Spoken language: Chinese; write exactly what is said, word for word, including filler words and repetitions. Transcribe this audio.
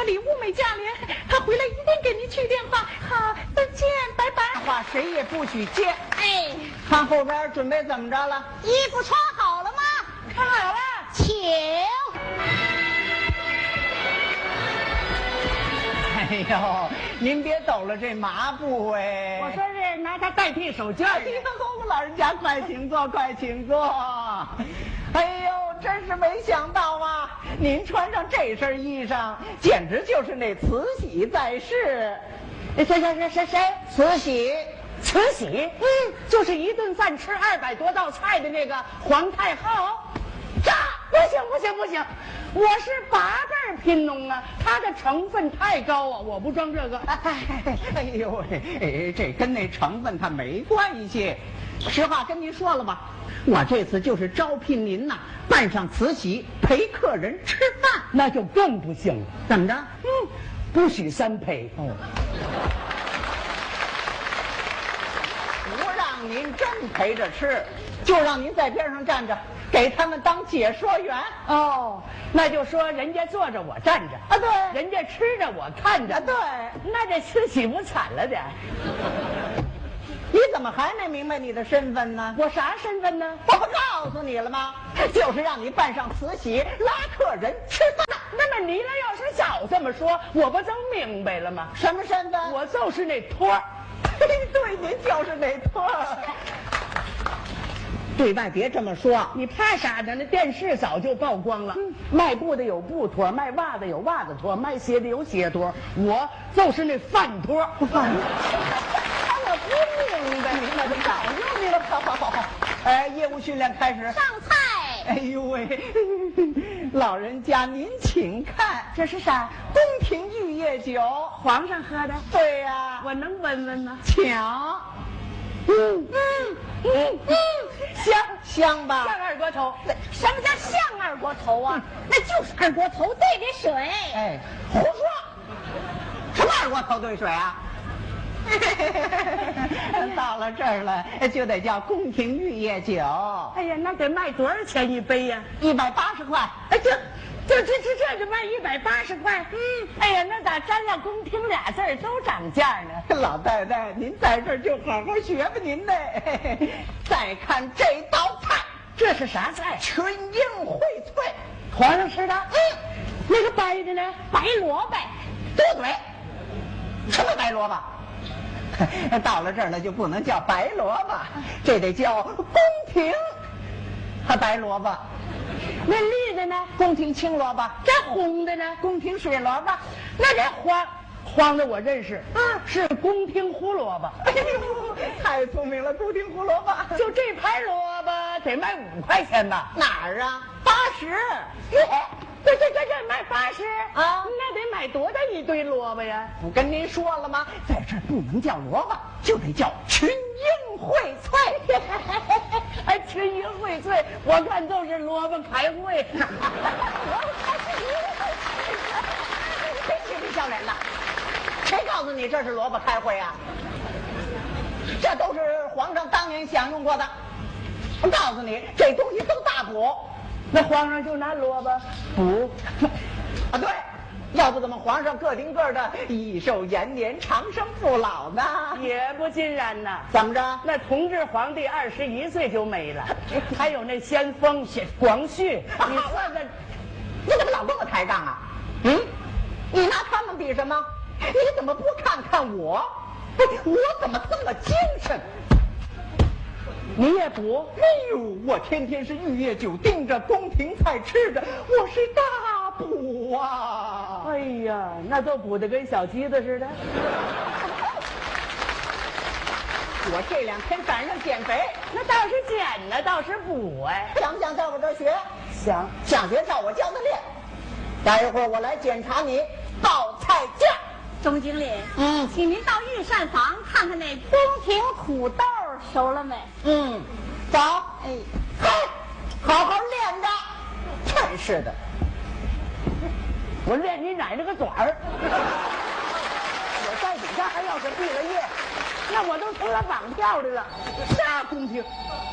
的礼物没家里，他回来一定给你取电话。好，再见，拜拜。 话谁也不许接。 哎， 看后边准备怎么着了？ 衣服穿好了吗？ 穿好了， 请。 哎呦，您别抖了这麻布哎！ 我说是拿它代替手绢。 哎呦，老人家快请坐，快请坐。哎呦，真是没想到啊！您穿上这身衣裳，简直就是那慈禧在世。 谁谁谁谁谁？ 慈禧， 慈禧，嗯，就是一顿饭吃二百多道菜的那个皇太后。这不行不行不行，我是八辈贫农啊，它的成分太高啊，我不装这个。 哎，哎呦喂，这跟那成分它没关系。实话跟您说了吧，我这次就是招聘您呐，扮上慈禧陪客人吃饭， 那就更不行了。 怎么着？ 嗯，不许三陪。 哦，不让您真陪着吃，就让您在边上站着，给他们当解说员。 哦，那就说人家坐着我站着啊，对， 人家吃着我看着， 啊，对， 那这慈禧不惨了点？ 你怎么还没明白你的身份呢？ 我啥身份呢？ 我不告诉你了吗？就是让你扮上慈禧拉客人吃饭。 那么你呢？要是早这么说，我不都明白了吗？ 什么身份？ 我就是那托儿。 对，您就是那托儿。对外别这么说， 你怕啥呢？那电视早就曝光了，嗯、卖布的有布托，卖袜子有袜子托，卖鞋的有鞋托，我就是那饭托。 饭托。我不明白，明白就早就明白了。好好好好，哎，业务训练开始。 上菜。 哎呦喂，老人家您请看， 这是啥？ 宫廷玉液酒， 皇上喝的。 对呀、啊， 我能闻闻吗？ 抢。 嗯嗯嗯嗯，香香吧？ 像二锅头。 什么叫像二锅头啊？那就是二锅头兑的水。 哎，胡说！什么二锅头兑水啊？到了这儿了，就得叫宫廷玉液酒。 哎呀，那得卖多少钱一杯呀？ 一百八十块。 哎，这这这这这就卖一百八十块。嗯，哎呀，那咋沾了宫廷俩字儿都涨价呢？ 老太太，您在这儿就好好学吧您呢。再看这道菜， 这是啥菜？ 群英荟萃， 皇上吃的。 嗯， 那个白的呢？ 白萝卜。 多嘴。什么白萝卜？到了这儿了就不能叫白萝卜，这得叫宫廷和白萝卜。 那绿的呢？ 宫廷青萝卜。 这红的呢？ 宫廷水萝卜。 那这黄黄的我认识，嗯，是宫廷胡萝卜。 哎呦，太聪明了，宫廷胡萝卜。 就这盘萝卜得卖五块钱吧？ 哪儿啊？八十。 这这这这卖八十啊？ 那得买多大一堆萝卜呀？ 我跟您说了吗？在这儿不能叫萝卜，就得叫群英荟萃。 哎，群英荟萃，我看就是萝卜开会。 萝卜开会，真是不笑脸的！谁告诉你这是萝卜开会啊？这都是皇上当年享用过的。我告诉你，这东西都大补。 那皇上就拿萝卜补啊？对，要不怎么皇上个顶个的益寿延年、长生不老呢？ 也不尽然呐。 怎么着？ 那同治皇帝二十一岁就没了，还有那先锋广旭，你说这， 你怎么老跟我抬杠啊？嗯，你拿他们比什么？你怎么不看看我？我怎么这么精神？ 你也补？ 哎呦，我天天是玉液酒盯着，宫廷菜吃着，我是大补啊！ 哎呀，那都补得跟小鸡子似的。 我这两天赶上减肥， 那倒是减呢，倒是补哎。 想不想在我这儿学？ 想。 想学照我教的练。待一会儿我来检查你报菜价。 钟经理， 嗯， 请您到御膳房看看那宫廷土豆熟了没？ 嗯，走。哎，嘿，好好练着。真是的， 我练你奶奶个短儿！我在底下还要是毕了业，那我都成了绑票的了。啥宫廷？